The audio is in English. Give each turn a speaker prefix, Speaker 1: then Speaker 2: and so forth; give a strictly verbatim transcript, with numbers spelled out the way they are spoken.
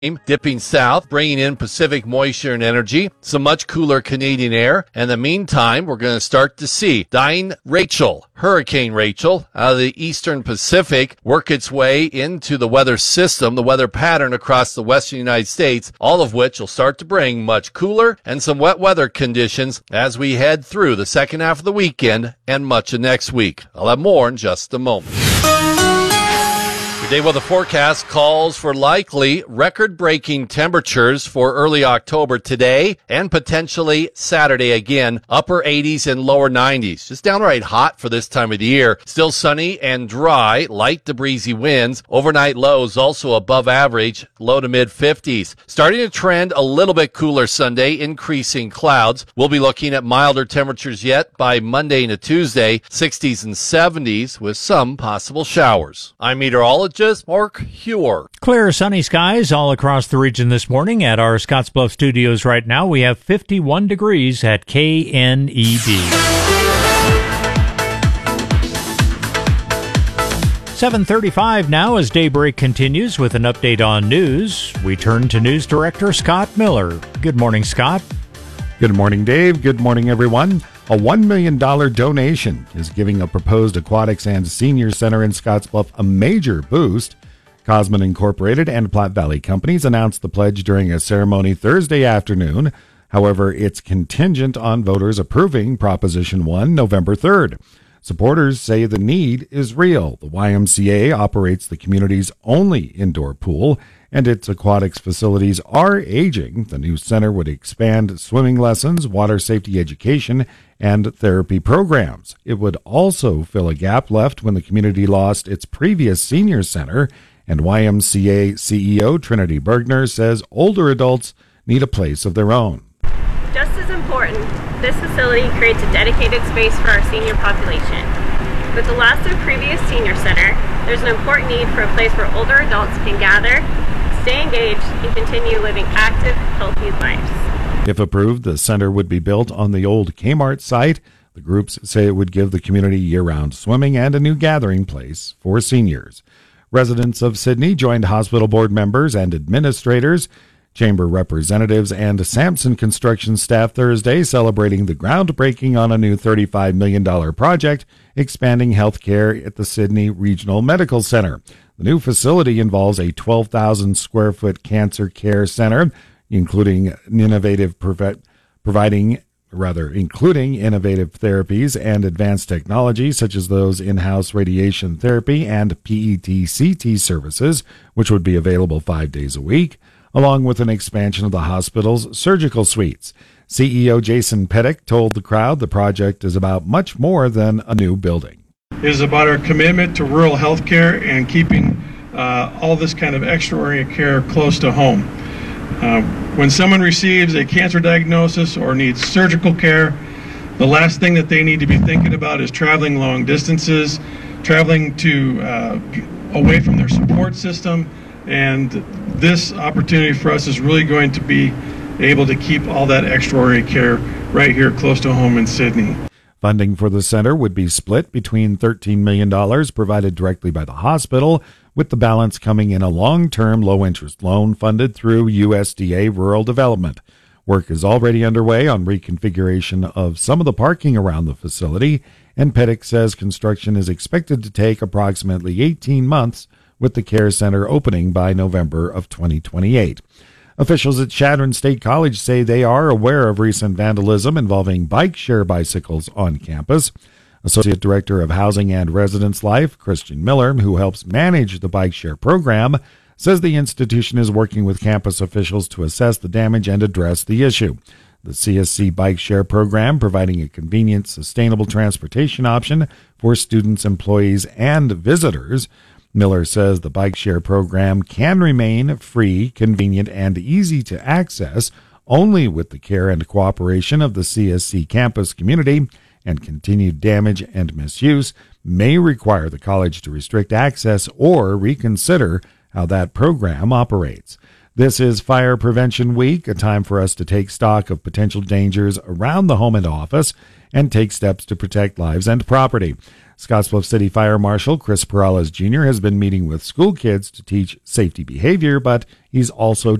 Speaker 1: dipping south, bringing in Pacific moisture and energy, some much cooler Canadian air. And in the meantime, we're going to start to see dying Rachel, Hurricane Rachel, out of the eastern Pacific, work its way into the weather system, the weather pattern across the western United States, all of which will start to bring much cooler and some wet weather conditions as we head through the second half of the weekend and much of next week. I'll have more in just a moment. Today, well, the forecast calls for likely record-breaking temperatures for early October today and potentially Saturday again, upper eighties and lower nineties. Just downright hot for this time of the year. Still sunny and dry, light to breezy winds. Overnight lows also above average, low to mid-fifties. Starting to trend a little bit cooler Sunday, increasing clouds. We'll be looking at milder temperatures yet by Monday into Tuesday, sixties and seventies with some possible showers. I'm meteorologist Mark Hewer.
Speaker 2: Clear sunny skies all across the region this morning. At our Scottsbluff studios right now, we have fifty-one degrees at K N E D. seven thirty-five now as Daybreak continues with an update on news. We turn to News Director Scott Miller. Good morning, Scott.
Speaker 3: Good morning, Dave. Good morning, everyone. A one million dollars donation is giving a proposed aquatics and senior center in Scottsbluff a major boost. Cosman Incorporated and Platte Valley Companies announced the pledge during a ceremony Thursday afternoon. However, it's contingent on voters approving Proposition one November third. Supporters say the need is real. The Y M C A operates the community's only indoor pool, and its aquatics facilities are aging. The new center would expand swimming lessons, water safety education, and therapy programs. It would also fill a gap left when the community lost its previous senior center, and Y M C A C E O Trinity Bergner says older adults need a place of their own.
Speaker 4: Just as important, this facility creates a dedicated space for our senior population. With the loss of previous senior center, there's an important need for a place where older adults can gather, stay engaged, and continue living active, healthy lives.
Speaker 3: If approved, the center would be built on the old Kmart site. The groups say it would give the community year-round swimming and a new gathering place for seniors. Residents of Sydney joined hospital board members and administrators, chamber representatives, and Sampson construction staff Thursday celebrating the groundbreaking on a new thirty-five million dollars project expanding health care at the Sydney Regional Medical Center. The new facility involves a twelve thousand square foot cancer care center, including innovative provi- providing rather including innovative therapies and advanced technology such as those in-house radiation therapy and P E T C T services, which would be available five days a week, along with an expansion of the hospital's surgical suites. C E O Jason Pettick told the crowd the project is about much more than a new building.
Speaker 5: It is about our commitment to rural health care and keeping uh, all this kind of extraordinary care close to home. Uh, when someone receives a cancer diagnosis or needs surgical care, the last thing that they need to be thinking about is traveling long distances, traveling to uh, away from their support system, and this opportunity for us is really going to be able to keep all that extraordinary care right here close to home in Sydney.
Speaker 3: Funding for the center would be split between thirteen million dollars provided directly by the hospital, with the balance coming in a long-term low-interest loan funded through U S D A Rural Development. Work is already underway on reconfiguration of some of the parking around the facility, and Pettick says construction is expected to take approximately eighteen months, with the care center opening by November of twenty twenty-eight. Officials at Chadron State College say they are aware of recent vandalism involving bike share bicycles on campus. Associate Director of Housing and Residence Life, Christian Miller, who helps manage the bike share program, says the institution is working with campus officials to assess the damage and address the issue. The C S C Bike Share program, providing a convenient, sustainable transportation option for students, employees, and visitors. Miller says the bike share program can remain free, convenient, and easy to access only with the care and cooperation of the C S C campus community, and continued damage and misuse may require the college to restrict access or reconsider how that program operates. This is Fire Prevention Week, a time for us to take stock of potential dangers around the home and office and take steps to protect lives and property. Scottsbluff City Fire Marshal Chris Perales Junior has been meeting with school kids to teach safety behavior, but he's also